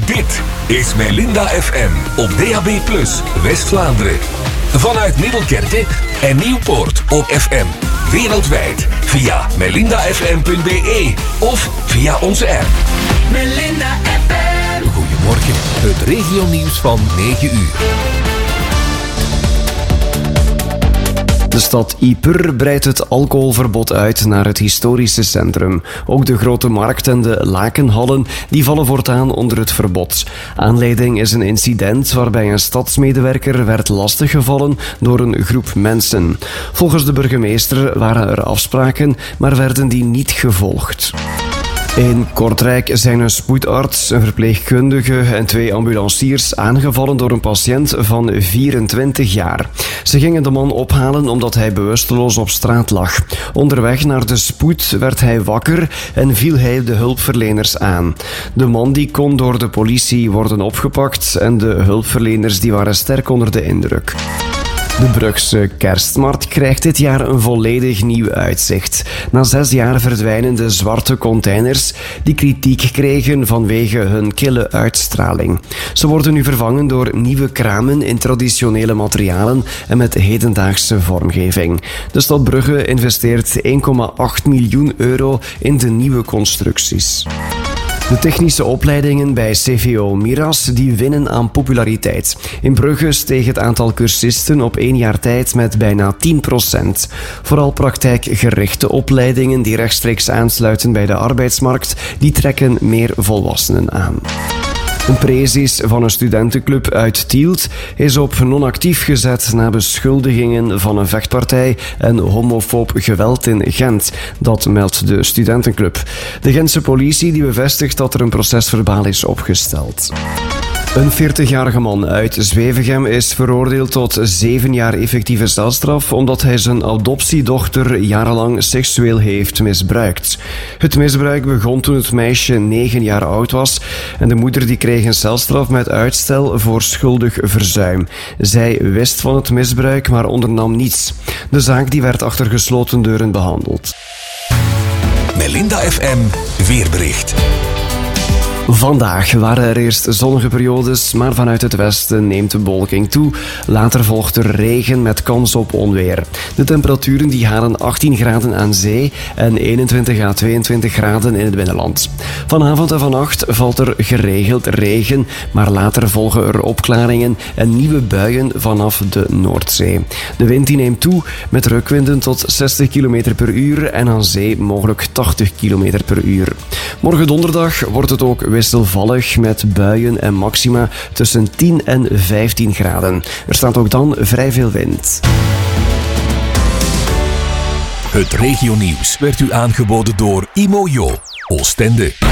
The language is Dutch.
Dit is Melinda FM op DAB+ West-Vlaanderen. Vanuit Middelkerke en Nieuwpoort op FM. Wereldwijd via melindafm.be of via onze app. Melinda FM. Goedemorgen, het regionieuws van 9 uur. De stad Ieper breidt het alcoholverbod uit naar het historische centrum. Ook de Grote Markt en de Lakenhallen die vallen voortaan onder het verbod. Aanleiding is een incident waarbij een stadsmedewerker werd lastiggevallen door een groep mensen. Volgens de burgemeester waren er afspraken, maar werden die niet gevolgd. In Kortrijk zijn een spoedarts, een verpleegkundige en 2 ambulanciers aangevallen door een patiënt van 24 jaar. Ze gingen de man ophalen omdat hij bewusteloos op straat lag. Onderweg naar de spoed werd hij wakker en viel hij de hulpverleners aan. De man die kon door de politie worden opgepakt en de hulpverleners die waren sterk onder de indruk. De Brugse kerstmarkt krijgt dit jaar een volledig nieuw uitzicht. Na 6 jaar verdwijnen de zwarte containers die kritiek kregen vanwege hun kille uitstraling. Ze worden nu vervangen door nieuwe kramen in traditionele materialen en met hedendaagse vormgeving. De stad Brugge investeert 1,8 miljoen euro in de nieuwe constructies. De technische opleidingen bij CVO Miras die winnen aan populariteit. In Brugge steeg het aantal cursisten op 1 jaar tijd met bijna 10%. Vooral praktijkgerichte opleidingen die rechtstreeks aansluiten bij de arbeidsmarkt, die trekken meer volwassenen aan. Een precies van een studentenclub uit Tielt is op non-actief gezet na beschuldigingen van een vechtpartij en homofoob geweld in Gent. Dat meldt de studentenclub. De Gentse politie die bevestigt dat er een procesverbaal is opgesteld. Een 40-jarige man uit Zwevegem is veroordeeld tot 7 jaar effectieve celstraf omdat hij zijn adoptiedochter jarenlang seksueel heeft misbruikt. Het misbruik begon toen het meisje 9 jaar oud was en de moeder die kreeg een celstraf met uitstel voor schuldig verzuim. Zij wist van het misbruik, maar ondernam niets. De zaak die werd achter gesloten deuren behandeld. Melinda FM weerbericht. Vandaag waren er eerst zonnige periodes, maar vanuit het westen neemt de bewolking toe. Later volgt er regen met kans op onweer. De temperaturen die halen 18 graden aan zee en 21 à 22 graden in het binnenland. Vanavond en vannacht valt er geregeld regen, maar later volgen er opklaringen en nieuwe buien vanaf de Noordzee. De wind die neemt toe met rukwinden tot 60 km per uur en aan zee mogelijk 80 km per uur. Morgen donderdag wordt het ook wisselvallig met buien en maxima tussen 10 en 15 graden. Er staat ook dan vrij veel wind. Het regionieuws werd u aangeboden door Imojo, Oostende.